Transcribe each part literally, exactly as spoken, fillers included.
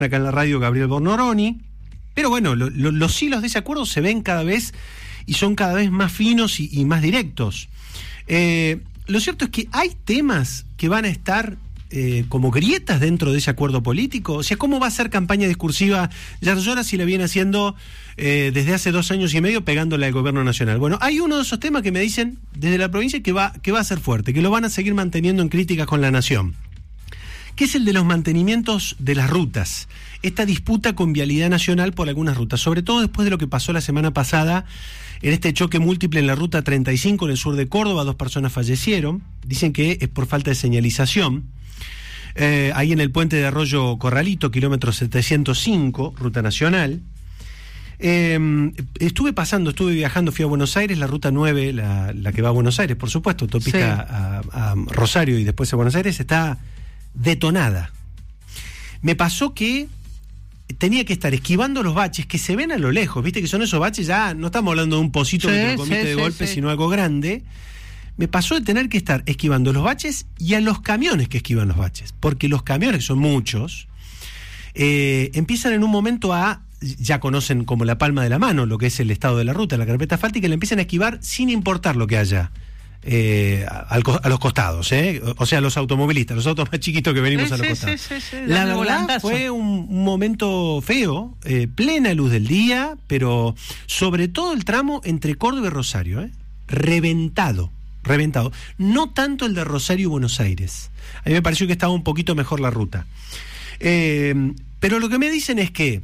acá en la radio Gabriel Bornoroni. Pero bueno, lo, lo, los hilos de ese acuerdo se ven cada vez y son cada vez más finos y, y más directos. Eh, lo cierto es que hay temas que van a estar eh, como grietas dentro de ese acuerdo político. O sea, ¿cómo va a ser campaña discursiva Yarlora si la viene haciendo eh, desde hace dos años y medio pegándole al gobierno nacional? Bueno, hay uno de esos temas que me dicen desde la provincia que va, que va a ser fuerte, que lo van a seguir manteniendo en críticas con la nación, que es el de los mantenimientos de las rutas. Esta disputa con Vialidad Nacional por algunas rutas, sobre todo después de lo que pasó la semana pasada en este choque múltiple en la ruta treinta y cinco en el sur de Córdoba. Dos personas fallecieron, dicen que es por falta de señalización. Eh, ahí en el puente de Arroyo Corralito, kilómetro setecientos cinco, ruta nacional. Eh, estuve pasando, estuve viajando, fui a Buenos Aires, la ruta nueve, la, la que va a Buenos Aires, por supuesto, autopista sí. a, a Rosario y después a Buenos Aires, está detonada. Me pasó que tenía que estar esquivando los baches que se ven a lo lejos, viste que son esos baches, ya no estamos hablando de un pocito sí, que te lo comiste sí, de sí, golpe, sí. sino algo grande. Me pasó de tener que estar esquivando los baches y a los camiones que esquivan los baches, porque los camiones, que son muchos, eh, empiezan en un momento a, ya conocen como la palma de la mano lo que es el estado de la ruta, la carpeta asfáltica, y la empiezan a esquivar sin importar lo que haya Eh, a, a los costados, ¿eh? O sea, los automovilistas, los autos más chiquitos que venimos sí, a los sí, costados. Sí, sí, sí, la verdad volantazo. Fue un, un momento feo, eh, plena luz del día, pero sobre todo el tramo entre Córdoba y Rosario, ¿eh? Reventado, reventado. No tanto el de Rosario y Buenos Aires. A mí me pareció que estaba un poquito mejor la ruta. Eh, pero lo que me dicen es que,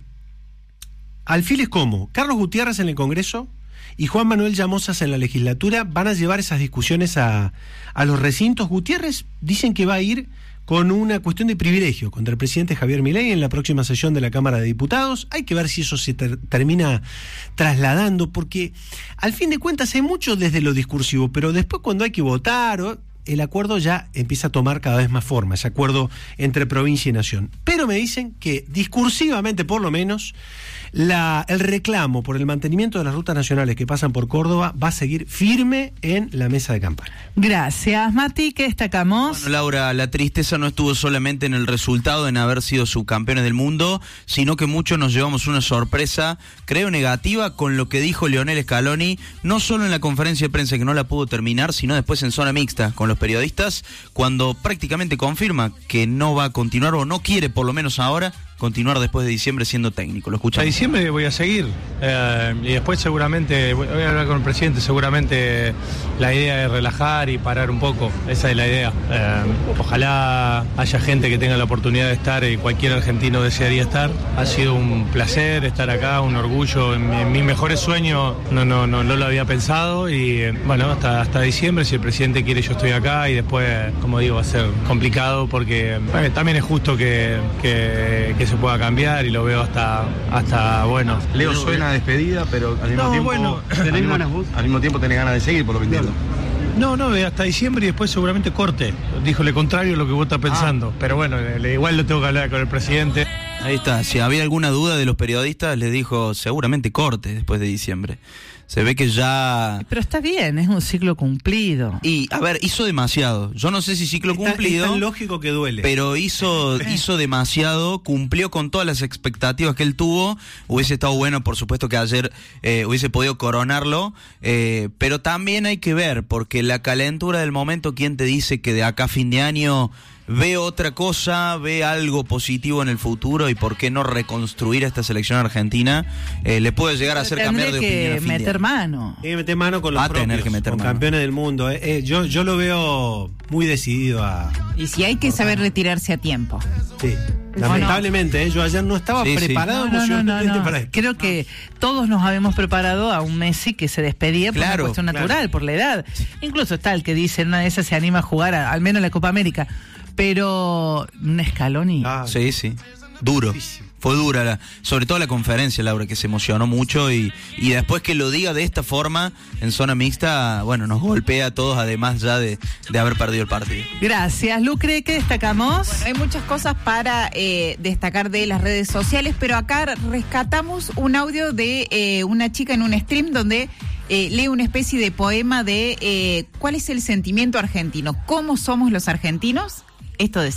alfiles como Carlos Gutiérrez en el Congreso y Juan Manuel Llamosas en la legislatura van a llevar esas discusiones a, a los recintos. Gutiérrez dicen que va a ir con una cuestión de privilegio contra el presidente Javier Milei en la próxima sesión de la Cámara de Diputados. Hay que ver si eso se ter- termina trasladando, porque al fin de cuentas hay mucho desde lo discursivo, pero después cuando hay que votar, o, el acuerdo ya empieza a tomar cada vez más forma, ese acuerdo entre provincia y nación. Pero me dicen que discursivamente, por lo menos, La, el reclamo por el mantenimiento de las rutas nacionales que pasan por Córdoba va a seguir firme en la mesa de campaña. Gracias, Mati, ¿qué destacamos? Bueno, Laura, la tristeza no estuvo solamente en el resultado, en haber sido subcampeones del mundo, sino que muchos nos llevamos una sorpresa, creo, negativa con lo que dijo Lionel Scaloni, no solo en la conferencia de prensa que no la pudo terminar, sino después en zona mixta con los periodistas, cuando prácticamente confirma que no va a continuar, o no quiere, por lo menos ahora, continuar después de diciembre siendo técnico. Lo escuchamos. A diciembre voy a seguir eh, y después seguramente voy a hablar con el presidente. Seguramente la idea es relajar y parar un poco, esa es la idea. Eh, ojalá haya gente que tenga la oportunidad de estar, y cualquier argentino desearía estar. Ha sido un placer estar acá, un orgullo. En, en mis mejores sueños no, no, no, no lo había pensado, y bueno, hasta, hasta diciembre, si el presidente quiere, yo estoy acá, y después, como digo, va a ser complicado porque bueno, también es justo que, que, que se pueda cambiar, y lo veo hasta, hasta bueno. Leo, suena a despedida, pero al mismo no, tiempo bueno, al, mismo, al mismo tiempo tenés ganas de seguir, por lo que entiendo. No, no, hasta diciembre, y después seguramente corte. Dijo lo contrario a lo que vos estás pensando. Ah. Pero bueno, le, igual lo tengo que hablar con el presidente. Ahí está, si había alguna duda de los periodistas, les dijo seguramente corte después de diciembre. Se ve que ya... Pero está bien, es un ciclo cumplido. Y, a ver, hizo demasiado. Yo no sé si ciclo está, cumplido... Es tan lógico que duele. Pero hizo, hizo demasiado, cumplió con todas las expectativas que él tuvo. Hubiese estado bueno, por supuesto, que ayer eh, hubiese podido coronarlo. Eh, pero también hay que ver, porque la calentura del momento, ¿quién te dice que de acá a fin de año ve otra cosa, ve algo positivo en el futuro, y por qué no reconstruir esta selección argentina? Eh, le puede llegar a hacer cambiar de opinión a fin de año. meter mano. Tiene que meter mano con los Va a propios, tener que meter con mano. campeones del mundo. Eh, eh, yo, yo lo veo muy decidido a... Y si hay que saber retirarse a tiempo. Sí. Lamentablemente, eh, yo ayer no estaba sí, preparado sí. No, no, no, no, no. para esto. Creo que todos nos habíamos preparado a un Messi que se despedía por claro, una cuestión natural, claro. por la edad. Incluso está el que dice, en una de esas se anima a jugar, a, al menos en la Copa América. Pero un Scaloni. Ah, Sí, sí. Duro. Fue dura, la, sobre todo la conferencia, Laura, que se emocionó mucho, y, y después que lo diga de esta forma en zona mixta, bueno, nos golpea a todos, además ya de, de haber perdido el partido. Gracias, Lucre, ¿qué destacamos? Bueno, hay muchas cosas para eh, destacar de las redes sociales, pero acá rescatamos un audio de eh, una chica en un stream donde eh, lee una especie de poema de eh, ¿cuál es el sentimiento argentino? ¿Cómo somos los argentinos? Esto decía.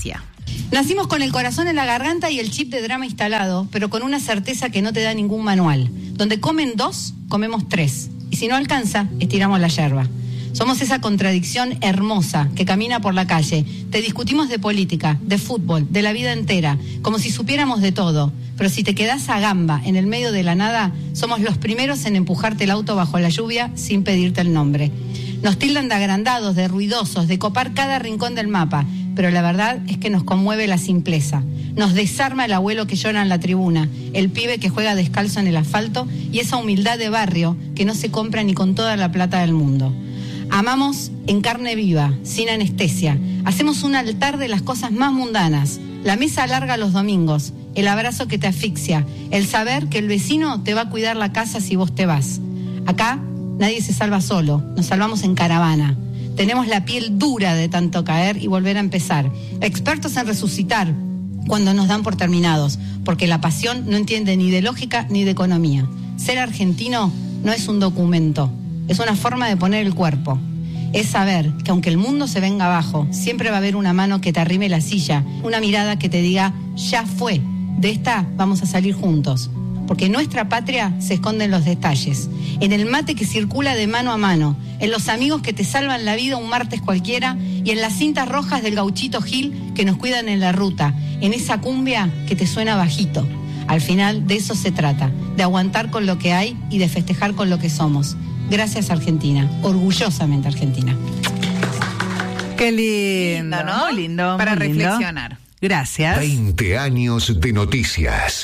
Nacimos con el corazón en la garganta y el chip de drama instalado, pero con una certeza que no te da ningún manual. Donde comen dos, comemos tres. Y si no alcanza, estiramos la yerba. Somos esa contradicción hermosa que camina por la calle. Te discutimos de política, de fútbol, de la vida entera, como si supiéramos de todo. Pero si te quedás a gamba en el medio de la nada, somos los primeros en empujarte el auto bajo la lluvia sin pedirte el nombre. Nos tildan de agrandados, de ruidosos, de copar cada rincón del mapa, pero la verdad es que nos conmueve la simpleza. Nos desarma el abuelo que llora en la tribuna, el pibe que juega descalzo en el asfalto y esa humildad de barrio que no se compra ni con toda la plata del mundo. Amamos en carne viva, sin anestesia. Hacemos un altar de las cosas más mundanas. La mesa larga los domingos, el abrazo que te asfixia, el saber que el vecino te va a cuidar la casa si vos te vas. Acá nadie se salva solo, nos salvamos en caravana. Tenemos la piel dura de tanto caer y volver a empezar. Expertos en resucitar cuando nos dan por terminados, porque la pasión no entiende ni de lógica ni de economía. Ser argentino no es un documento, es una forma de poner el cuerpo. Es saber que aunque el mundo se venga abajo, siempre va a haber una mano que te arrime la silla, una mirada que te diga, ya fue, de esta vamos a salir juntos. Porque nuestra patria se esconde en los detalles, en el mate que circula de mano a mano, en los amigos que te salvan la vida un martes cualquiera y en las cintas rojas del gauchito Gil que nos cuidan en la ruta, en esa cumbia que te suena bajito. Al final de eso se trata, de aguantar con lo que hay y de festejar con lo que somos. Gracias Argentina, orgullosamente Argentina. Qué lindo, Lindo, ¿no? Muy lindo. Para muy lindo. reflexionar. Gracias. veinte años de noticias.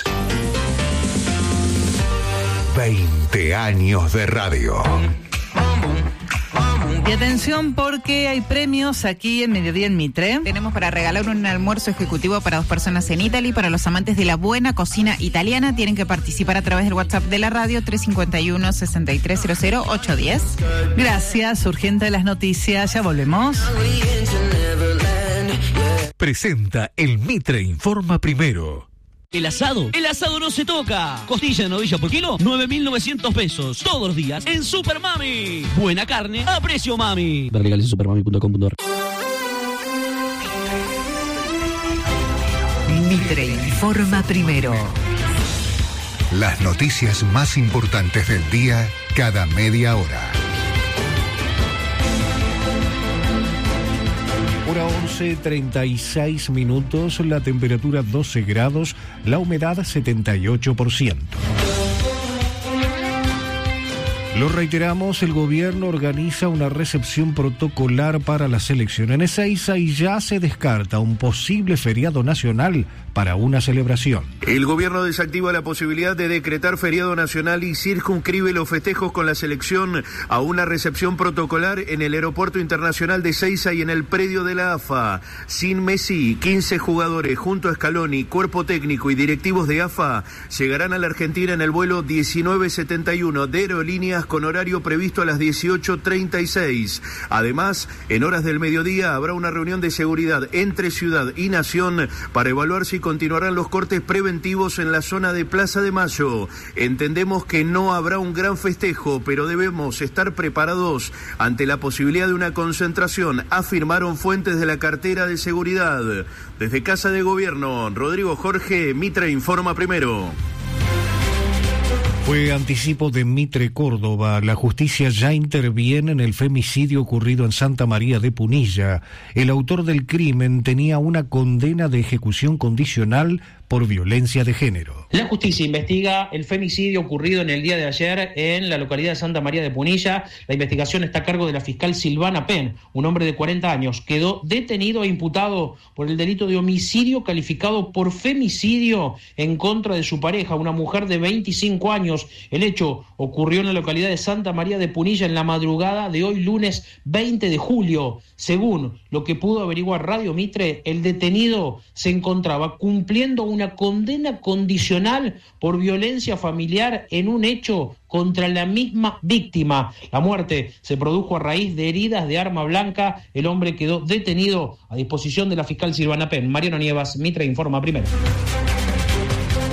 veinte años de radio. Y atención porque hay premios aquí en Mediodía en Mitre. Tenemos para regalar un almuerzo ejecutivo para dos personas en Italy. Para los amantes de la buena cocina italiana, tienen que participar a través del WhatsApp de la radio tres cinco uno, seis tres cero cero, ocho uno cero. Gracias, urgente las noticias. Ya volvemos. Presenta el Mitre Informa Primero. El asado, el asado no se toca. Costilla de novilla por kilo, nueve mil novecientos pesos. Todos los días en Super Mami. Buena carne a precio mami. Ver legales en supermami punto com punto a r. Mitre Informa Primero. Las noticias más importantes del día cada media hora. Hora once, treinta y seis minutos, la temperatura doce grados, la humedad setenta y ocho por ciento. Lo reiteramos, el gobierno organiza una recepción protocolar para la selección en Ezeiza y ya se descarta un posible feriado nacional para una celebración. El gobierno desactiva la posibilidad de decretar feriado nacional y circunscribe los festejos con la selección a una recepción protocolar en el aeropuerto internacional de Ezeiza y en el predio de la A F A. Sin Messi, quince jugadores junto a Scaloni, cuerpo técnico y directivos de A F A llegarán a la Argentina en el vuelo diecinueve setenta y uno de Aerolíneas con horario previsto a las dieciocho treinta y seis. Además, en horas del mediodía habrá una reunión de seguridad entre ciudad y nación para evaluar si continuarán los cortes preventivos en la zona de Plaza de Mayo. Entendemos que no habrá un gran festejo, pero debemos estar preparados ante la posibilidad de una concentración, afirmaron fuentes de la cartera de seguridad. Desde Casa de Gobierno, Rodrigo Jorge, Mitre Informa Primero. Fue anticipo de Mitre Córdoba. La justicia ya interviene en el femicidio ocurrido en Santa María de Punilla. El autor del crimen tenía una condena de ejecución condicional por violencia de género. La justicia investiga el femicidio ocurrido en el día de ayer en la localidad de Santa María de Punilla. La investigación está a cargo de la fiscal Silvana Penn. Un hombre de cuarenta años quedó detenido e imputado por el delito de homicidio calificado por femicidio en contra de su pareja, una mujer de veinticinco años. El hecho ocurrió en la localidad de Santa María de Punilla en la madrugada de hoy lunes veinte de julio. Según lo que pudo averiguar Radio Mitre, el detenido se encontraba cumpliendo una condena condicional por violencia familiar en un hecho contra la misma víctima. La muerte se produjo a raíz de heridas de arma blanca. El hombre quedó detenido a disposición de la fiscal Silvana Penn. Mariano Nievas, Mitre Informa Primero.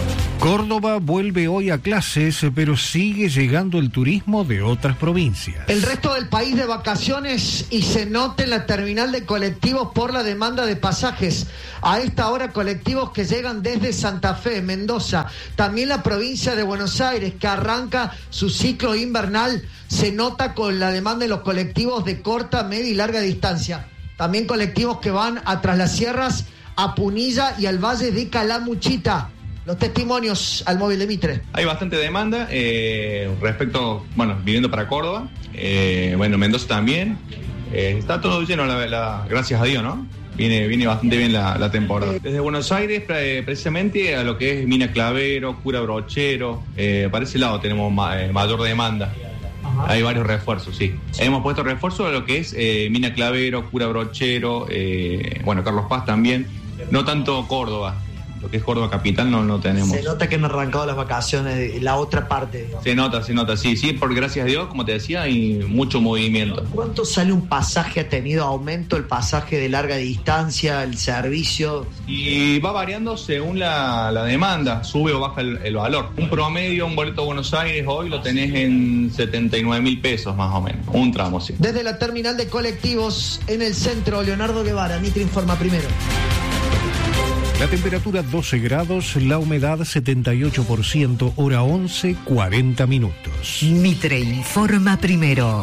Córdoba vuelve hoy a clases, pero sigue llegando el turismo de otras provincias. El resto del país de vacaciones y se nota en la terminal de colectivos por la demanda de pasajes. A esta hora colectivos que llegan desde Santa Fe, Mendoza, también la provincia de Buenos Aires, que arranca su ciclo invernal, se nota con la demanda de los colectivos de corta, media y larga distancia. También colectivos que van a Tras las Sierras, a Punilla y al Valle de Calamuchita. Los testimonios al móvil de Mitre. Hay bastante demanda eh, respecto, bueno, viniendo para Córdoba, eh, bueno, Mendoza también. Eh, está todo lleno, la, la, gracias a Dios, ¿no? Viene, viene bastante bien la, la temporada. Desde Buenos Aires, pre, precisamente a lo que es Mina Clavero, Cura Brochero, eh, para ese lado tenemos ma, eh, mayor demanda. Ajá. Hay varios refuerzos, sí. Hemos puesto refuerzo a lo que es eh, Mina Clavero, Cura Brochero, eh, bueno, Carlos Paz también. No tanto Córdoba. Lo que es Córdoba capital no, no tenemos. Se nota que han arrancado las vacaciones, la otra parte. Digamos. Se nota, se nota, sí, sí, porque gracias a Dios, como te decía, hay mucho movimiento. ¿Cuánto sale un pasaje? ¿Ha tenido aumento el pasaje de larga distancia, el servicio? Y va variando según la, la demanda, sube o baja el, el valor. Un promedio, un boleto a Buenos Aires hoy lo tenés en setenta y nueve mil pesos más o menos, un tramo, sí. Desde la terminal de colectivos en el centro, Leonardo Guevara, Mitre informa primero. La temperatura doce grados, la humedad setenta y ocho por ciento, hora once, cuarenta minutos. Mitre informa primero.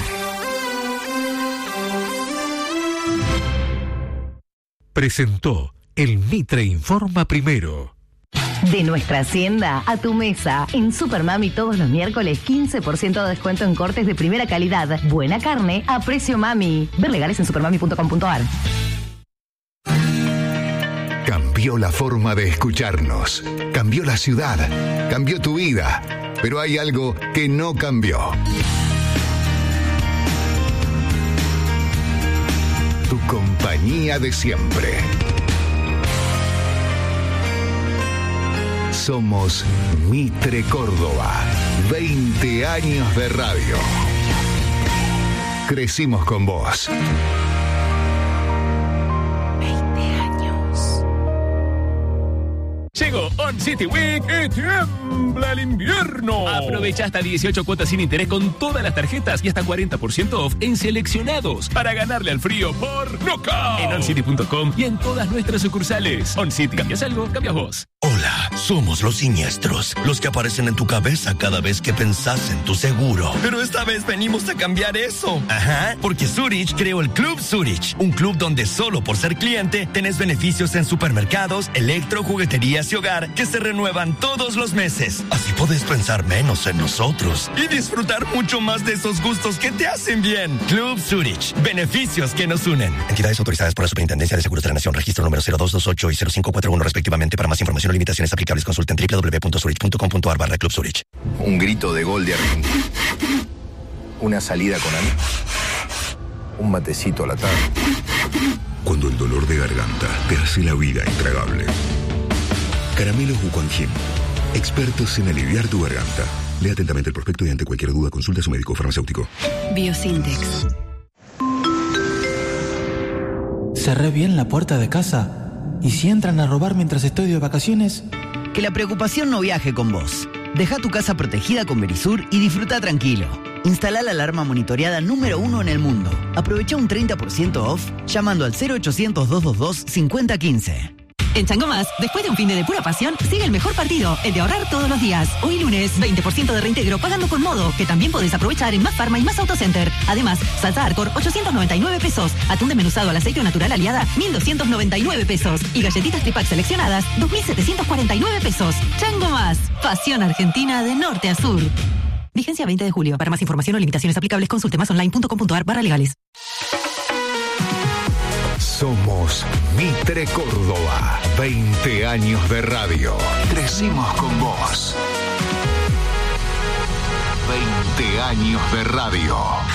Presentó el Mitre informa primero. De nuestra hacienda a tu mesa. En Supermami todos los miércoles quince por ciento de descuento en cortes de primera calidad. Buena carne a precio mami. Ver legales en supermami punto com punto a r. Cambió la forma de escucharnos, cambió la ciudad, cambió tu vida, pero hay algo que no cambió. Tu compañía de siempre. Somos Mitre Córdoba, veinte años de radio. Crecimos con vos. Llegó On City Week y tiembla el invierno. Aprovecha hasta dieciocho cuotas sin interés con todas las tarjetas y hasta cuarenta por ciento off en seleccionados para ganarle al frío por Knockout. En on city punto com y en todas nuestras sucursales. On City, ¿cambias algo? Cambias vos. Hola, somos los siniestros, los que aparecen en tu cabeza cada vez que pensás en tu seguro. Pero esta vez venimos a cambiar eso. Ajá, porque Zurich creó el Club Zurich, un club donde solo por ser cliente tenés beneficios en supermercados, electro, jugueterías y hogar que se renuevan todos los meses. Así podés pensar menos en nosotros y disfrutar mucho más de esos gustos que te hacen bien. Club Zurich, beneficios que nos unen. Entidades autorizadas por la Superintendencia de Seguros de la Nación, registro número cero dos dos ocho y cero cinco cuatro uno respectivamente. Para más información o limitaciones aplicables, consulten doble u doble u doble u punto zurich punto com punto a r barra Club Zurich. Un grito de gol de Argentina. Una salida con amigos. Un matecito a la tarde. Cuando el dolor de garganta te hace la vida intragable. Caramelos Wuquanjin, expertos en aliviar tu garganta. Lea atentamente el prospecto y ante cualquier duda consulta a su médico farmacéutico. Biosintex. Cerré bien la puerta de casa. ¿Y si entran a robar mientras estoy de vacaciones? Que la preocupación no viaje con vos. Deja tu casa protegida con Verisur y disfruta tranquilo. Instala la alarma monitoreada número uno en el mundo. Aprovecha un treinta por ciento off llamando al cero ochocientos, doscientos veintidós, cincuenta quince. En Chango Más, después de un fin de pura pasión, sigue el mejor partido, el de ahorrar todos los días. Hoy lunes, veinte por ciento de reintegro pagando con Modo, que también podés aprovechar en Más Farma y Más Autocenter. Además, salsa Arcor, ochocientos noventa y nueve pesos. Atún desmenuzado al aceite natural Aliada, mil doscientos noventa y nueve pesos. Y galletitas Tripac seleccionadas, dos mil setecientos cuarenta y nueve pesos. Chango Más, pasión argentina de norte a sur. Vigencia veinte de julio. Para más información o limitaciones aplicables, consulte másonline punto com punto a r barra legales. Somos Mitre Córdoba, veinte años de radio. Crecimos con vos. veinte años de radio.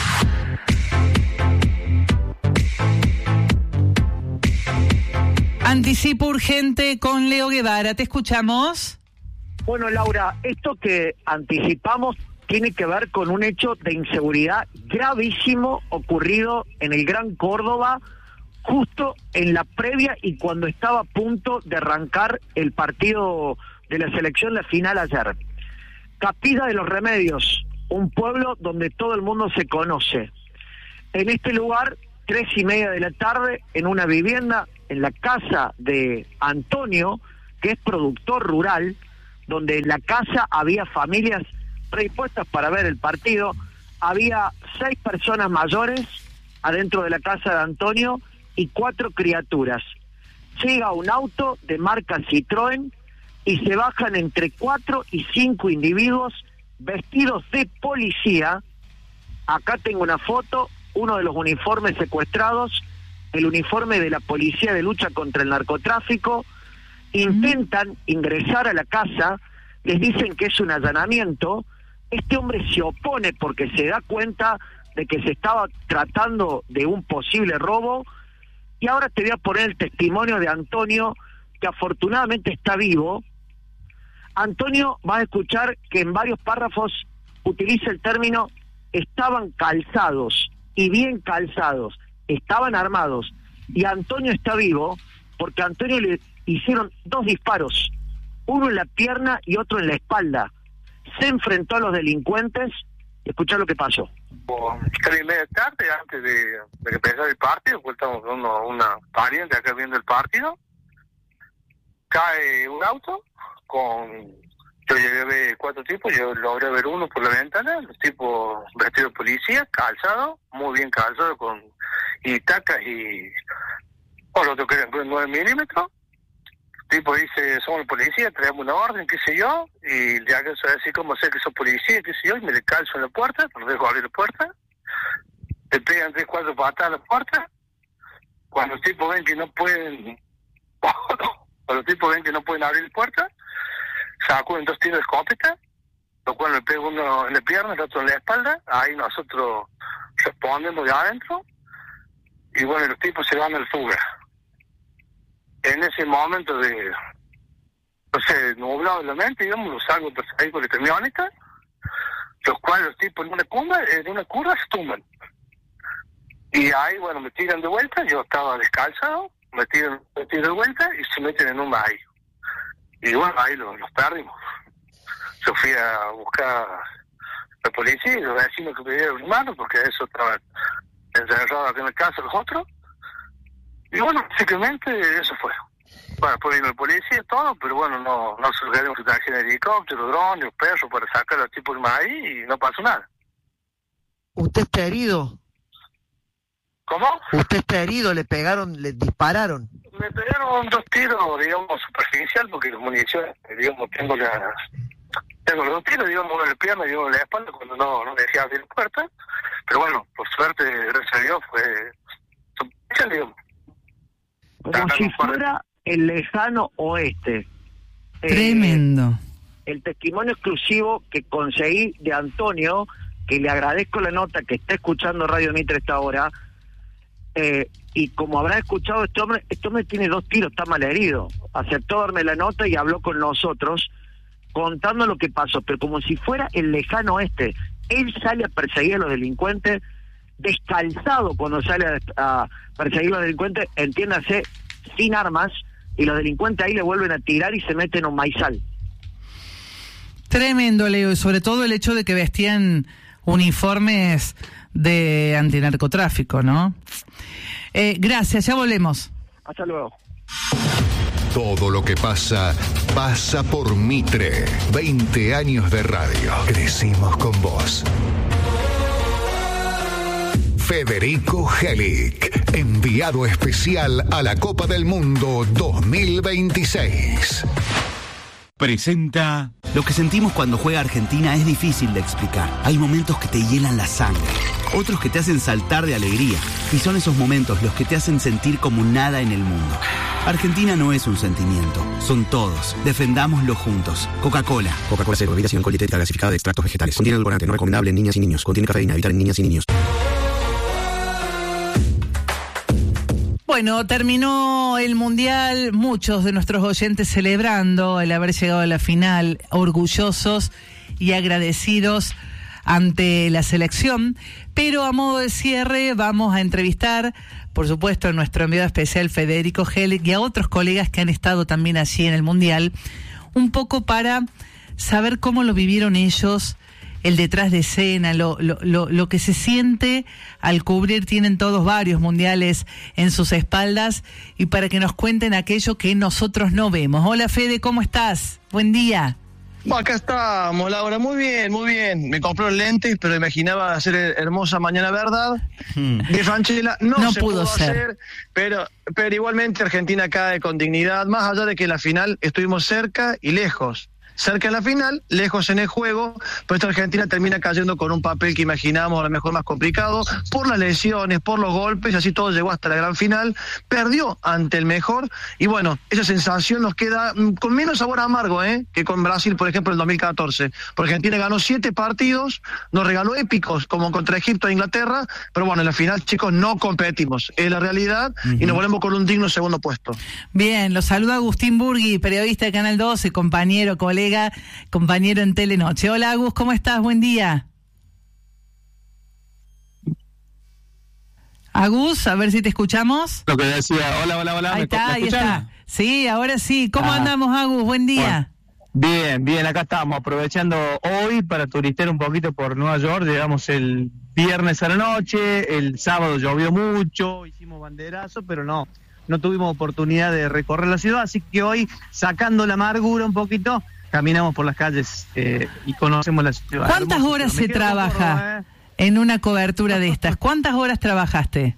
Anticipo urgente con Leo Guevara. ¿Te escuchamos? Bueno, Laura, esto que anticipamos tiene que ver con un hecho de inseguridad gravísimo ocurrido en el Gran Córdoba, justo en la previa y cuando estaba a punto de arrancar el partido de la selección, la final ayer. Capilla de los Remedios, un pueblo donde todo el mundo se conoce. En este lugar, tres y media de la tarde, en una vivienda, en la casa de Antonio, que es productor rural, donde en la casa había familias predispuestas para ver el partido, había seis personas mayores adentro de la casa de Antonio y cuatro criaturas. Llega un auto de marca Citroën y se bajan entre cuatro y cinco individuos vestidos de policía. Acá tengo una foto, uno de los uniformes secuestrados, el uniforme de la Policía de Lucha contra el Narcotráfico. Intentan ingresar a la casa, les dicen que es un allanamiento. Este hombre se opone porque se da cuenta de que se estaba tratando de un posible robo. Y ahora te voy a poner el testimonio de Antonio, que afortunadamente está vivo. Antonio, vas a escuchar que en varios párrafos utiliza el término estaban calzados, y bien calzados, estaban armados. Y Antonio está vivo porque a Antonio le hicieron dos disparos, uno en la pierna y otro en la espalda. Se enfrentó a los delincuentes. Escuchá lo que pasó. Tres y media tarde, antes de, de que empezara el partido, pues estamos con una pariente acá viendo el partido. Cae un auto con... Yo llegué a ver cuatro tipos, yo logré ver uno por la ventana, los tipos vestidos de policía, calzado, muy bien calzado, con y tacas y... Bueno, otro que era nueve milímetros. El tipo dice, somos la policía, traemos una orden, qué sé yo, y ya que eso así como sé que son policía, qué sé yo, y me le calzo en la puerta, no dejo abrir la puerta, le pegan tres, cuatro patadas a la puerta. Cuando los tipos ven que no pueden, cuando los tipos ven que no pueden abrir la puerta, sacuden dos tiros de escopeta, lo cual me pega uno en la pierna, el otro en la espalda. Ahí nosotros respondemos de adentro, y bueno, los tipos se van al fuga. En ese momento de, no sé, nublado de la mente, digamos, lo salgo ahí con la camioneta, los cuales los tipos en una curva, en una curva se tumban. Y ahí, bueno, me tiran de vuelta, yo estaba descalzado, me tiran, me tiran de vuelta y se meten en un maíz. Y bueno, ahí los, los perdimos. Yo fui a buscar a la policía y los vecinos que me dieron hermano, porque eso estaban encerrados acá en la casa los otros. Y bueno, básicamente eso fue. Bueno, después vino el policía y todo, pero bueno, no, no se lograron que trajeron helicóptero, drones, perros para sacar a los tipos del maíz y no pasó nada. ¿Usted está herido? ¿Cómo? ¿Usted está herido? ¿Le pegaron, le dispararon? Me pegaron dos tiros, digamos, superficial, porque las municiones, digamos, tengo la... Tengo los dos tiros, digamos, uno en la pierna y uno en la espalda, cuando no, no dejé abrir la puerta. Pero bueno, por suerte, gracias a Dios, fue... superficial, digamos. Como si fuera el lejano oeste. Tremendo. Eh, el testimonio exclusivo que conseguí de Antonio, que le agradezco la nota, que está escuchando Radio Mitre esta hora, eh, y como habrá escuchado, este hombre, este hombre tiene dos tiros, está mal herido. Aceptó darme la nota y habló con nosotros, contando lo que pasó, pero como si fuera el lejano oeste. Él sale a perseguir a los delincuentes, descalzado cuando sale a, a perseguir a los delincuentes, entiéndase, sin armas, y los delincuentes ahí le vuelven a tirar y se meten en un maizal. Tremendo, Leo, y sobre todo el hecho de que vestían uniformes de antinarcotráfico, ¿no? Eh, gracias, ya volvemos. Hasta luego. Todo lo que pasa, pasa por Mitre. veinte años de radio. Crecimos con vos. Federico Helic, enviado especial a la Copa del Mundo dos mil veintiséis. Presenta... Lo que sentimos cuando juega Argentina es difícil de explicar. Hay momentos que te hielan la sangre, otros que te hacen saltar de alegría, y son esos momentos los que te hacen sentir como nada en el mundo. Argentina no es un sentimiento, son todos. Defendámoslo juntos. Coca-Cola. Coca-Cola cero, bebida sin alcohol dietética gasificada de extractos vegetales. Contiene edulcorante, no recomendable en niñas y niños. Contiene cafeína, evitar en niñas y niños. Bueno, terminó el Mundial, muchos de nuestros oyentes celebrando el haber llegado a la final, orgullosos y agradecidos ante la selección, pero a modo de cierre vamos a entrevistar, por supuesto, a nuestro enviado especial Federico Helic y a otros colegas que han estado también allí en el Mundial, un poco para saber cómo lo vivieron ellos, el detrás de escena, lo, lo, lo, lo que se siente al cubrir, tienen todos varios mundiales en sus espaldas, y para que nos cuenten aquello que nosotros no vemos. Hola Fede, ¿cómo estás? Buen día. Acá estamos, Laura, muy bien, muy bien. Me compré lentes, pero imaginaba hacer hermosa mañana, ¿verdad? Hmm. De Franchella no, no se pudo, pudo ser. hacer, pero, pero igualmente Argentina cae con dignidad, más allá de que en la final estuvimos cerca y lejos. Cerca en la final, lejos en el juego, pero esta Argentina termina cayendo con un papel que imaginamos a lo mejor más complicado, por las lesiones, por los golpes, y así todo llegó hasta la gran final, perdió ante el mejor, y bueno, esa sensación nos queda con menos sabor amargo, ¿eh? que con Brasil, por ejemplo, en dos mil catorce. Porque Argentina ganó siete partidos, nos regaló épicos, como contra Egipto e Inglaterra, pero bueno, en la final, chicos, no competimos, es la realidad, uh-huh. y nos volvemos con un digno segundo puesto. Bien, los saluda Agustín Burgui, periodista de Canal doce, compañero, colega, compañero en Telenoche. Hola Agus, ¿cómo estás? Buen día. Agus, a ver si te escuchamos. Lo que decía, hola, hola, hola. Ahí ¿Me, está, ¿me ahí está. Sí, ahora sí. ¿Cómo ah. andamos, Agus? Buen día. Bueno, bien, bien, acá estamos, aprovechando hoy para turistear un poquito por Nueva York. Llegamos el viernes a la noche, el sábado llovió mucho, hicimos banderazo, pero no, no tuvimos oportunidad de recorrer la ciudad, así que hoy, sacando la amargura un poquito, caminamos por las calles eh, y conocemos la ciudad. ¿Cuántas Hermoso, horas se trabaja poco, eh. en una cobertura de estas? ¿Cuántas horas trabajaste?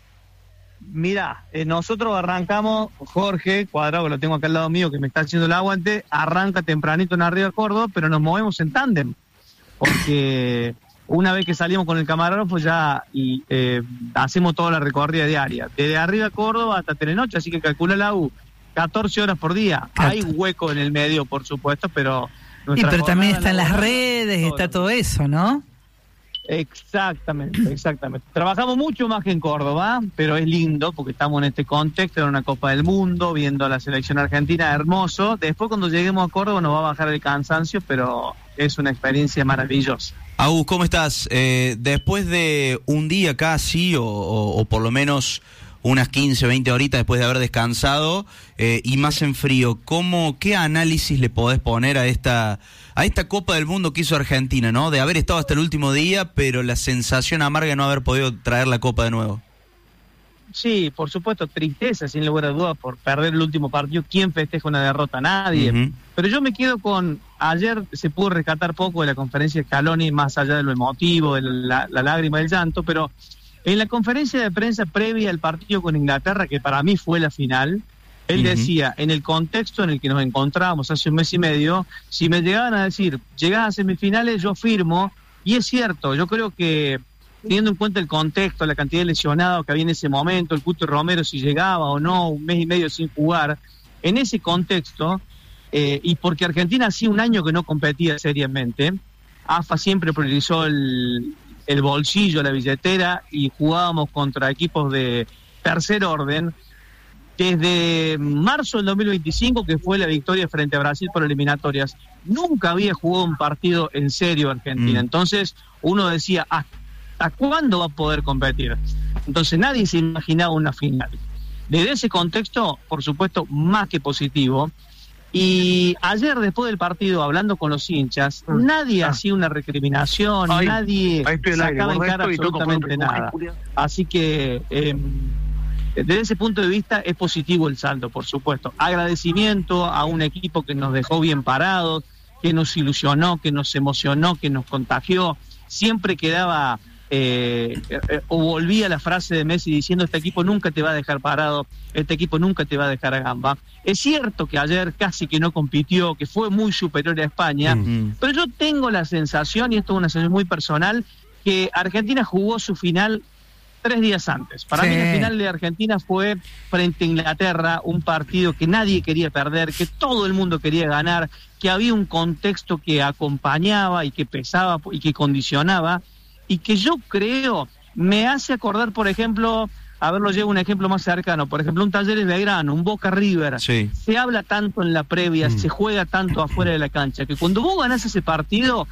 Mirá, eh, nosotros arrancamos, Jorge Cuadrado, que lo tengo acá al lado mío, que me está haciendo el aguante, arranca tempranito en Arriba Córdoba, pero nos movemos en tándem, porque una vez que salimos con el camarógrafo ya y, eh, hacemos toda la recorrida diaria, desde Arriba Córdoba hasta Telenoche, así que calcula la U. catorce horas por día. Hay hueco en el medio, por supuesto, pero... Y pero también están las redes, todo está todo eso, ¿no? Exactamente, exactamente. Trabajamos mucho más que en Córdoba, pero es lindo porque estamos en este contexto, en una Copa del Mundo, viendo a la selección argentina, hermoso. Después cuando lleguemos a Córdoba nos va a bajar el cansancio, pero es una experiencia maravillosa. Agus, ¿cómo estás? Eh, después de un día casi, o, o, o por lo menos unas quince, veinte horitas después de haber descansado, eh, y más en frío, ¿cómo, qué análisis le podés poner a esta a esta Copa del Mundo que hizo Argentina, ¿no? De haber estado hasta el último día, pero la sensación amarga de no haber podido traer la Copa de nuevo. Sí, por supuesto, tristeza, sin lugar a dudas, por perder el último partido. ¿Quién festeja una derrota? Nadie. Uh-huh. Pero yo me quedo con... Ayer se pudo rescatar poco de la conferencia de Scaloni, más allá de lo emotivo, de la, la lágrima del llanto, pero en la conferencia de prensa previa al partido con Inglaterra, que para mí fue la final, él uh-huh. decía, en el contexto en el que nos encontrábamos hace un mes y medio, si me llegaban a decir, llegás a semifinales, yo firmo, y es cierto, yo creo que teniendo en cuenta el contexto, la cantidad de lesionados que había en ese momento, el Cuto Romero si llegaba o no, un mes y medio sin jugar, en ese contexto, eh, y porque Argentina hacía un año que no competía seriamente, A F A siempre priorizó el, el bolsillo, la billetera, y jugábamos contra equipos de tercer orden. Desde marzo del dos mil veinticinco, que fue la victoria frente a Brasil por eliminatorias, nunca había jugado un partido en serio Argentina. Mm. Entonces uno decía, ¿hasta cuándo va a poder competir? Entonces nadie se imaginaba una final. Desde ese contexto, por supuesto, más que positivo. Y ayer, después del partido, hablando con los hinchas, mm. nadie ah. hacía una recriminación, ay, nadie sacaba en cara absolutamente nada. Así que... Eh, desde ese punto de vista es positivo el saldo, por supuesto. Agradecimiento a un equipo que nos dejó bien parados, que nos ilusionó, que nos emocionó, que nos contagió. Siempre quedaba eh, eh, o volvía la frase de Messi diciendo: este equipo nunca te va a dejar parado, este equipo nunca te va a dejar a gamba. Es cierto que ayer casi que no compitió, que fue muy superior a España, mm. pero yo tengo la sensación, y esto es una sensación muy personal, que Argentina jugó su final tres días antes. Para sí. mí la final de Argentina fue frente a Inglaterra, un partido que nadie quería perder, que todo el mundo quería ganar, que había un contexto que acompañaba y que pesaba y que condicionaba, y que yo creo me hace acordar, por ejemplo, a ver, lo llevo un ejemplo más cercano, por ejemplo, un Talleres Belgrano, un Boca River. Sí. Se habla tanto en la previa, mm. se juega tanto afuera de la cancha, que cuando vos ganás ese partido,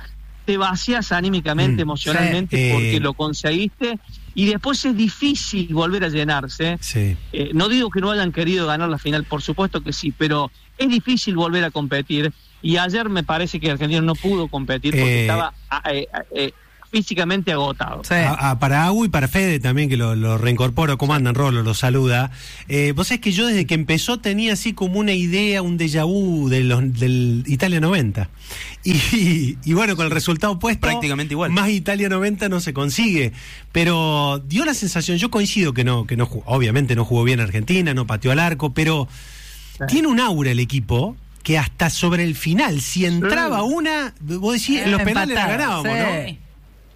te vacías anímicamente, mm, emocionalmente, sí, porque eh, lo conseguiste, y después es difícil volver a llenarse. Sí. Eh, no digo que no hayan querido ganar la final, por supuesto que sí, pero es difícil volver a competir, y ayer me parece que Argentina no pudo competir porque eh, estaba eh, eh, físicamente agotado. Sí. A, a, para Agu y para Fede también, que lo, lo reincorporo. ¿Cómo andan, Rolo? Lo saluda. Eh, vos sabés que yo desde que empezó tenía así como una idea, un déjà vu de los, del Italia noventa. Y, y, y bueno, con el resultado opuesto, prácticamente igual. Más Italia noventa no se consigue. Pero dio la sensación, yo coincido que no, que no jugó, obviamente no jugó bien Argentina, no pateó al arco, pero sí, tiene un aura el equipo que hasta sobre el final, si entraba sí, una, vos decís, en los penales la ganábamos, sí, ¿no?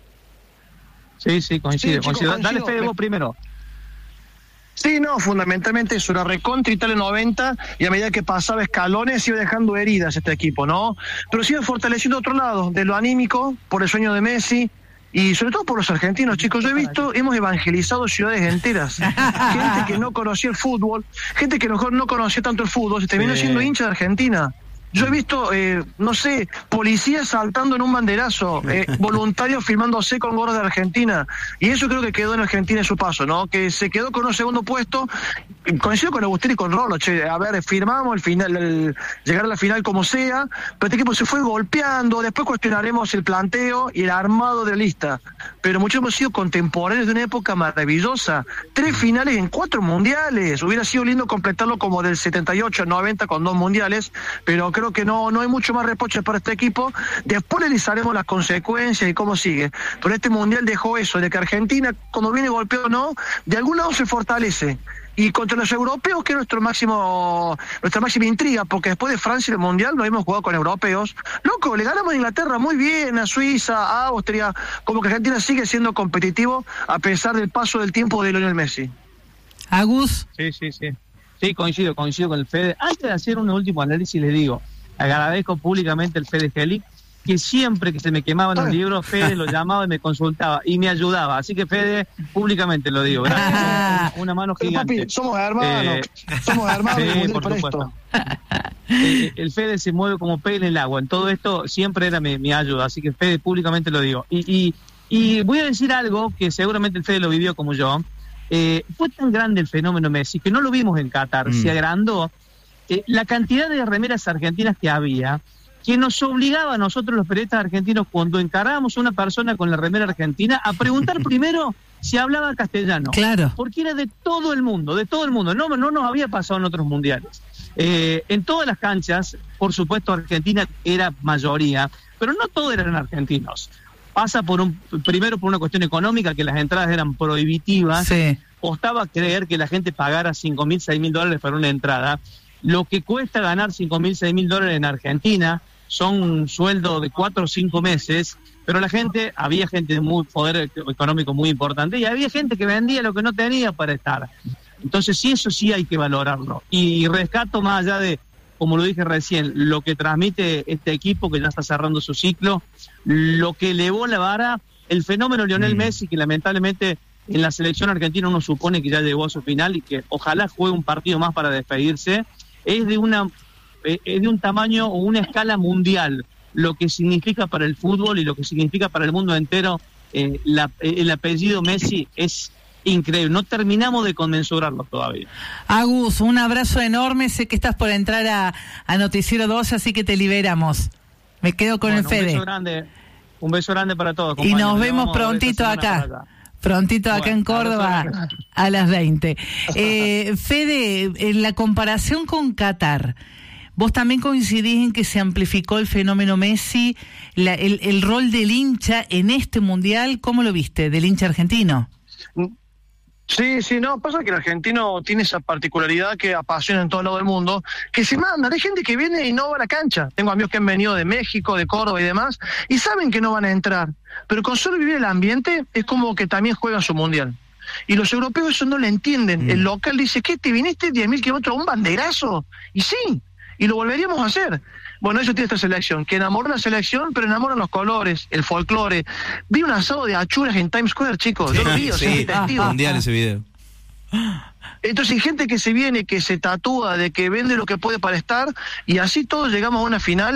Sí, sí, coincido, sí, coincido. Chico, Dale, Fede, vos primero. Sí, no, fundamentalmente eso, era recontra Italia noventa, y a medida que pasaba escalones iba dejando heridas este equipo, ¿no? Pero se iba fortaleciendo otro lado, de lo anímico, por el sueño de Messi, y sobre todo por los argentinos, chicos. Yo he visto, hemos evangelizado ciudades enteras, gente que no conocía el fútbol, gente que mejor no conocía tanto el fútbol, se terminó sí, siendo hincha de Argentina. Yo he visto, eh, no sé, policías saltando en un banderazo, eh, voluntarios filmándose con gorras de Argentina, y eso creo que quedó en Argentina en su paso, ¿no? Que se quedó con un segundo puesto, coincido con Agustín y con Rolo, che, a ver, firmamos el final, el, llegar a la final como sea, pero este equipo se fue golpeando, después cuestionaremos el planteo y el armado de la lista, pero muchos hemos sido contemporáneos de una época maravillosa, tres finales en cuatro mundiales, hubiera sido lindo completarlo como del setenta y ocho al noventa con dos mundiales, pero creo que no no hay mucho más reproche para este equipo. Después analizaremos las consecuencias y cómo sigue. Pero este mundial dejó eso, de que Argentina, cuando viene golpeado o no, de algún lado se fortalece. Y contra los europeos, que es nuestro máximo, nuestra máxima intriga, porque después de Francia y el mundial no hemos jugado con europeos. Loco, le ganamos a Inglaterra muy bien, a Suiza, a Austria, como que Argentina sigue siendo competitivo a pesar del paso del tiempo de Lionel Messi. Agus. Sí, sí, sí. Sí, coincido, coincido con el Fede. Antes de hacer un último análisis, les digo, agradezco públicamente al Fede Gelic, que siempre que se me quemaban los libros, Fede lo llamaba y me consultaba y me ayudaba. Así que, Fede, públicamente lo digo. Gracias. Una mano gigante. Papi, somos hermanos. Eh, somos hermanos. Sí, por supuesto. Eh, el Fede se mueve como pez en el agua. En todo esto siempre era mi, mi ayuda. Así que, Fede, públicamente lo digo. Y, y, y voy a decir algo que seguramente el Fede lo vivió como yo. Eh, fue tan grande el fenómeno Messi que no lo vimos en Qatar, mm. se agrandó eh, la cantidad de remeras argentinas que había, que nos obligaba a nosotros los periodistas argentinos, cuando encarábamos a una persona con la remera argentina, a preguntar primero si hablaba castellano, claro, porque era de todo el mundo, de todo el mundo, no, no nos había pasado en otros mundiales. Eh, en todas las canchas, por supuesto, Argentina era mayoría, pero no todos eran argentinos. Pasa por un primero por una cuestión económica, que las entradas eran prohibitivas. Sí. Costaba creer que la gente pagara cinco mil, seis mil dólares para una entrada. Lo que cuesta ganar cinco mil, seis mil dólares en Argentina son un sueldo de cuatro o cinco meses, pero la gente, había gente de muy poder económico muy importante, y había gente que vendía lo que no tenía para estar. Entonces sí, eso sí hay que valorarlo. Y rescato, más allá de, como lo dije recién, lo que transmite este equipo que ya está cerrando su ciclo, lo que elevó la vara, el fenómeno Lionel mm. Messi, que lamentablemente en la selección argentina uno supone que ya llegó a su final y que ojalá juegue un partido más para despedirse, es de una es de un tamaño o una escala mundial, lo que significa para el fútbol y lo que significa para el mundo entero. Eh, la, el apellido Messi es increíble, no terminamos de conmensurarlo todavía. Agus, un abrazo enorme, sé que estás por entrar a, a Noticiero dos, así que te liberamos. Me quedo con bueno, el Fede. Un beso grande, un beso grande para todos. Y nos vemos prontito acá. Prontito acá bueno, en Córdoba a las veinte. Eh, Fede, en la comparación con Qatar, ¿vos también coincidís en que se amplificó el fenómeno Messi, la, el, el rol del hincha en este mundial? ¿Cómo lo viste, del hincha argentino? Sí, sí, no, pasa que el argentino tiene esa particularidad que apasiona en todo lado del mundo, que se manda, hay gente que viene y no va a la cancha. Tengo amigos que han venido de México, de Córdoba y demás, y saben que no van a entrar, pero con solo vivir el ambiente es como que también juegan su mundial. Y los europeos eso no lo entienden. Mm. El local dice, ¿qué? ¿Te viniste diez mil kilómetros a un banderazo? Y sí, y lo volveríamos a hacer. Bueno, eso tiene esta selección, que enamora la selección, pero enamoran los colores, el folclore. Vi un asado de achuras en Times Square, chicos, yo lo vi, o sea, sí, testigo. Mundial ese video. Entonces hay gente que se viene, que se tatúa, de que vende lo que puede para estar, y así todos llegamos a una final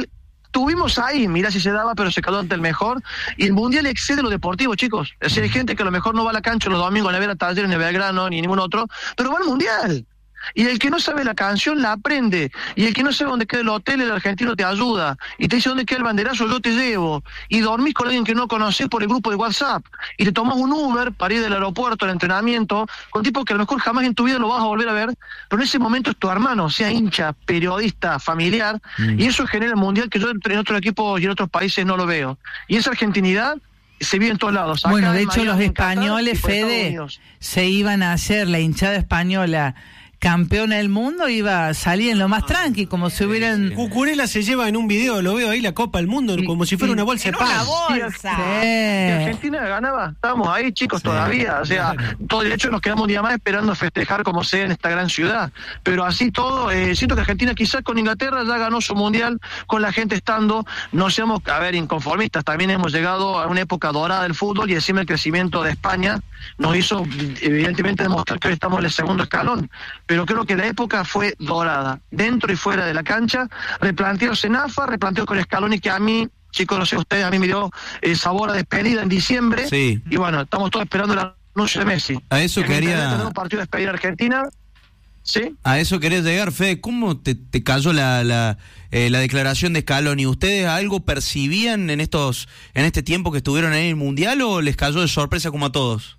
estuvimos ahí, mirá si se daba, pero se quedó ante el mejor. Y el Mundial excede lo deportivo, chicos. Es decir, hay gente que a lo mejor no va a la cancha los domingos a ver a Talleres, ni a Belgrano, ni ningún otro, pero va al Mundial. Y el que no sabe la canción la aprende, y el que no sabe dónde queda el hotel, el argentino te ayuda, y te dice dónde queda el banderazo, yo te llevo, y dormís con alguien que no conoces por el grupo de WhatsApp, y te tomás un Uber para ir del aeropuerto al entrenamiento, con tipos que a lo mejor jamás en tu vida lo vas a volver a ver, pero en ese momento es tu hermano, sea hincha, periodista, familiar, mm. y eso genera el Mundial que yo en otros equipos y en otros países no lo veo. Y esa argentinidad se vive en todos lados. Acá bueno, de en hecho Miami, los españoles, Fede, se iban a hacer la hinchada española campeona del mundo, iba a salir en lo más tranqui, como si hubieran... Cucurella se lleva en un video, lo veo ahí, la Copa del Mundo, y, como si fuera y, una bolsa de pan. ¡Una bolsa! Sí. Si Argentina ganaba, estábamos ahí, chicos, sí, todavía. O sea, todo el hecho nos quedamos un día más esperando festejar como sea en esta gran ciudad. Pero así todo, eh, siento que Argentina quizás con Inglaterra ya ganó su mundial, con la gente estando, no seamos, a ver, inconformistas, también hemos llegado a una época dorada del fútbol y encima el crecimiento de España nos hizo, evidentemente, demostrar que hoy estamos en el segundo escalón. Pero creo que la época fue dorada, dentro y fuera de la cancha, replanteos en A F A, replanteos con Scaloni, que a mí, chicos, no sé ustedes, a mí me dio eh, sabor a despedida en diciembre, sí. Y bueno, estamos todos esperando el anuncio de Messi. A eso que quería... Tenemos un partido de despedida en Argentina, ¿sí? A eso querés llegar, Fede, ¿cómo te, te cayó la, la, eh, la declaración de Scaloni? ¿Ustedes algo percibían en estos en este tiempo que estuvieron ahí en el Mundial o les cayó de sorpresa como a todos?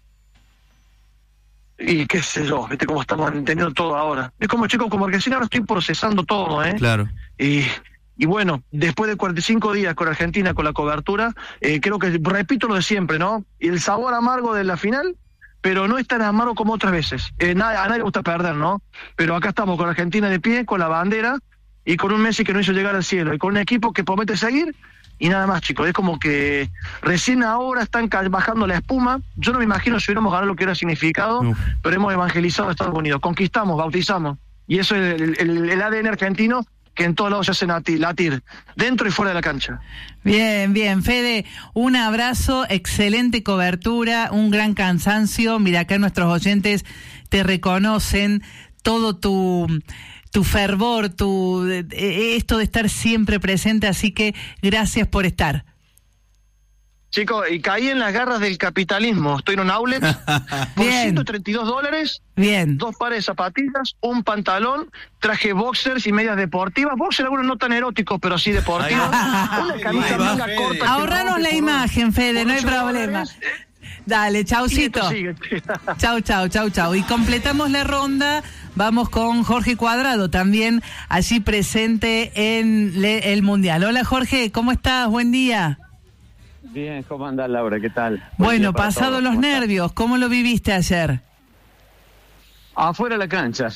Y qué sé yo, viste cómo estamos entendiendo todo ahora. Es como, chicos, como Argentina ahora estoy procesando todo, ¿eh? Claro. Y, y bueno, después de cuarenta y cinco días con Argentina, con la cobertura, eh, creo que, repito lo de siempre, ¿no? Y el sabor amargo de la final, pero no es tan amargo como otras veces. Eh, nada, a nadie le gusta perder, ¿no? Pero acá estamos con Argentina de pie, con la bandera, y con un Messi que no hizo llegar al cielo, y con un equipo que promete seguir, y nada más, chicos. Es como que recién ahora están bajando la espuma. Yo no me imagino si hubiéramos ganado lo que hubiera significado, Uf. pero hemos evangelizado a Estados Unidos, conquistamos, bautizamos, y eso es el, el, el A D N argentino que en todos lados se hace latir, latir, dentro y fuera de la cancha. Bien, bien, Fede, un abrazo, excelente cobertura, un gran cansancio. Mira, acá nuestros oyentes te reconocen, todo tu... tu fervor, tu esto de estar siempre presente, así que gracias por estar. Chicos, y caí en las garras del capitalismo. Estoy en un outlet por ciento treinta y dos dólares. Bien. Dos pares de zapatillas, un pantalón, traje boxers y medias deportivas. Boxers algunos no tan eróticos, pero sí deportivos. Una camisa manga corta. Ahorranos la imagen, Fede, no hay problema. Dale, chaucito. Chau, chau, chau, chau. Y completamos la ronda. Vamos con Jorge Cuadrado, también allí presente en le, el Mundial. Hola, Jorge, ¿cómo estás? Buen día. Bien, ¿cómo andás, Laura? ¿Qué tal? Bueno, pasado los nervios, ¿cómo lo viviste ayer? Afuera de la cancha.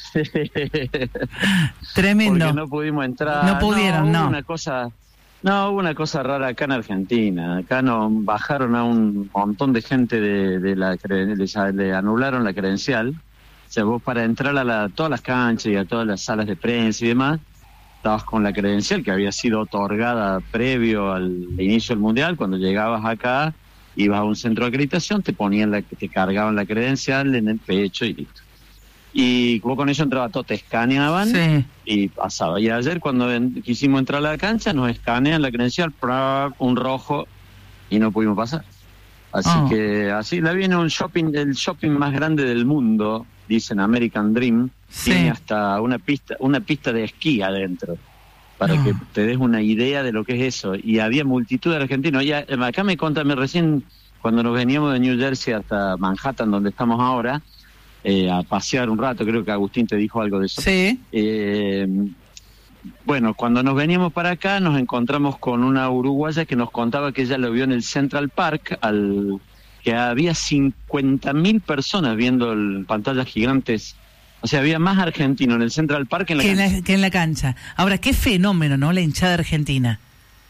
Tremendo. Porque no pudimos entrar. No pudieron, no. Hubo una cosa... No, hubo una cosa rara acá en Argentina. Acá nos bajaron a un montón de gente de, de la credencial, le anularon la credencial. O sea, vos para entrar a la, todas las canchas y a todas las salas de prensa y demás, estabas con la credencial que había sido otorgada previo al inicio del Mundial. Cuando llegabas acá, ibas a un centro de acreditación, te ponían la, te cargaban la credencial en el pecho y listo. Y vos con eso entraba todo, te escaneaban sí. y pasaba. Y ayer cuando en, quisimos entrar a la cancha, nos escanean la credencial, un rojo, y no pudimos pasar. Así oh. que así la viene un shopping, el shopping más grande del mundo, dicen American Dream, sí. tiene hasta una pista, una pista de esquí adentro, para oh. que te des una idea de lo que es eso. Y había multitud de argentinos. Ya, acá me contame recién, cuando nos veníamos de New Jersey hasta Manhattan, donde estamos ahora, Eh, a pasear un rato, creo que Agustín te dijo algo de eso. Sí. Eh, bueno, cuando nos veníamos para acá nos encontramos con una uruguaya que nos contaba que ella lo vio en el Central Park, al que había cincuenta mil personas viendo el, pantallas gigantes. O sea, había más argentinos en el Central Park que en la que cancha. En la, que en la cancha. Ahora, qué fenómeno, ¿no? La hinchada argentina.